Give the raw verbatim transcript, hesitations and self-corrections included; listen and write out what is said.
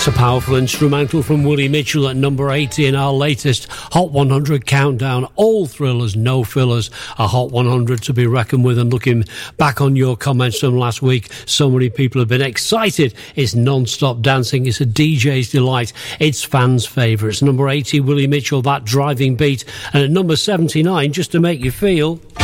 That's a powerful instrumental from Willie Mitchell at number eighty in our latest Hot one hundred countdown. All thrillers, no fillers. A Hot one hundred to be reckoned with. And looking back on your comments from last week, so many people have been excited. It's non-stop dancing. It's a D J's delight. It's fans' favourites. Number eighty, Willie Mitchell, That Driving Beat. And at number seventy-nine, Just to Make You Feel...